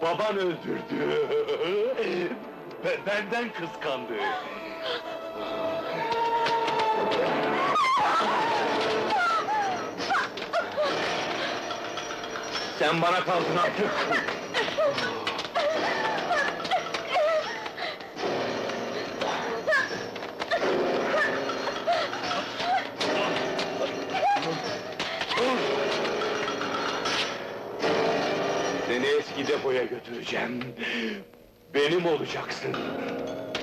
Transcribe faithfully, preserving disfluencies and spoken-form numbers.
baban öldürdü. Be- benden kıskandı. Sen bana kaldın artık! Seni eski depoya götüreceğim. Benim olacaksın.